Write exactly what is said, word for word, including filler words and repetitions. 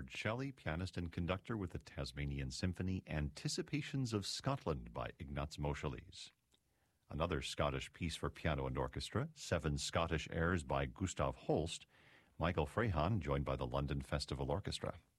Edward Shelley, pianist and conductor with the Tasmanian Symphony, Anticipations of Scotland by Ignaz Moscheles. Another Scottish piece for piano and orchestra, Seven Scottish Airs by Gustav Holst, Michael Frehan, joined by the London Festival Orchestra.